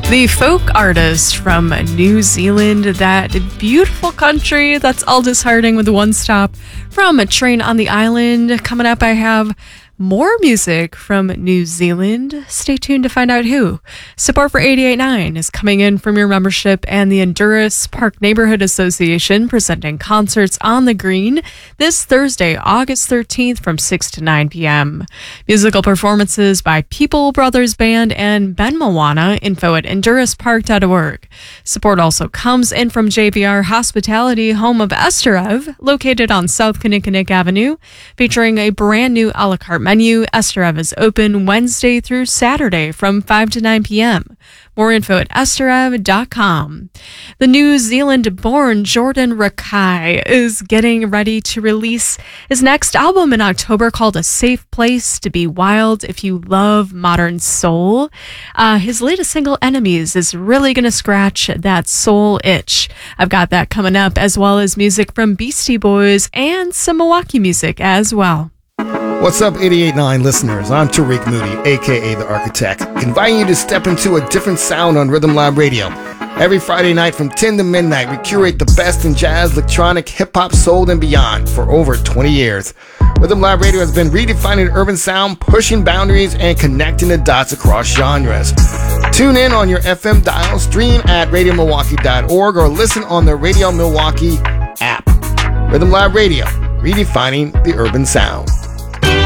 The folk artist from New Zealand, that beautiful country that's Aldous Harding with One Stop from A Train on the Island. Coming up, I have more music from New Zealand. Stay tuned to find out who. Support for 88.9 is coming in from your membership and the Honduras Park Neighborhood Association, presenting concerts on the Green this Thursday, August 13th from 6 to 9 p.m. Musical performances by People Brothers Band and Ben Moana. Info at HondurasPark.org. Support also comes in from JVR Hospitality, home of Esterev, located on South Kinnickinnick Avenue, featuring a brand new a la carte menu. Esterev is open Wednesday through Saturday from 5 to 9 p.m. More info at esterev.com. The New Zealand-born Jordan Rakei is getting ready to release his next album in October called A Safe Place to Be Wild if you love modern soul. His latest single, Enemies, is really going to scratch that soul itch. I've got that coming up, as well as music from Beastie Boys and some Milwaukee music as well. What's up, 88.9 listeners? I'm Tariq Moody, a.k.a. The Architect, inviting you to step into a different sound on Rhythm Lab Radio. Every Friday night from 10 to midnight, we curate the best in jazz, electronic, hip-hop, soul, and beyond for over 20 years. Rhythm Lab Radio has been redefining urban sound, pushing boundaries, and connecting the dots across genres. Tune in on your FM dial, stream at radiomilwaukee.org, or listen on the Radio Milwaukee app. Rhythm Lab Radio, redefining the urban sound.